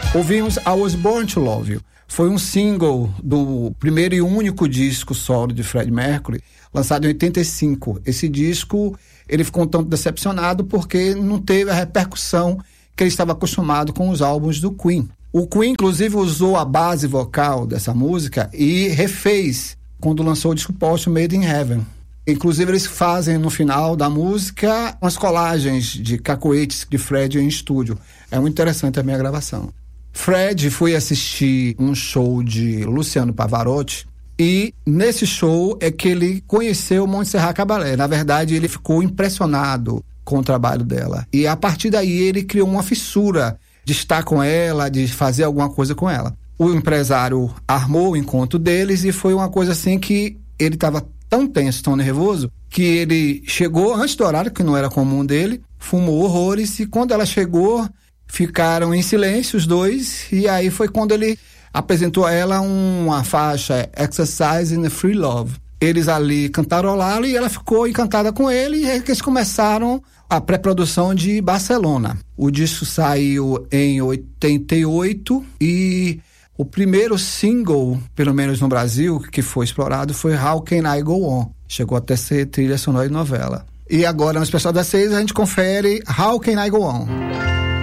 Ouvimos I Was Born to Love You. Foi um single do primeiro e único disco solo de Freddie Mercury, lançado em 85. Esse disco, ele ficou um tanto decepcionado porque não teve a repercussão que ele estava acostumado com os álbuns do Queen. O Queen, inclusive, usou a base vocal dessa música e refez quando lançou o disco póstumo Made in Heaven. Inclusive, eles fazem no final da música umas colagens de cacoetes de Fred em estúdio. É muito interessante também a gravação. Fred foi assistir um show de Luciano Pavarotti e nesse show é que ele conheceu Montserrat Caballé. Na verdade, ele ficou impressionado com o trabalho dela. E a partir daí ele criou uma fissura de estar com ela, de fazer alguma coisa com ela. O empresário armou o encontro deles e foi uma coisa assim que ele estava tão tenso, tão nervoso, que ele chegou antes do horário, que não era comum dele, fumou horrores, e quando ela chegou, ficaram em silêncio os dois, e aí foi quando ele apresentou a ela uma faixa, Exercise in a Free Love. Eles ali cantarolaram e ela ficou encantada com ele, e aí eles começaram a pré-produção de Barcelona. O disco saiu em 88 e o primeiro single, pelo menos no Brasil, que foi explorado foi How Can I Go On. Chegou até ser trilha sonora de novela. E agora, no Especial das 6, a gente confere How Can I Go On.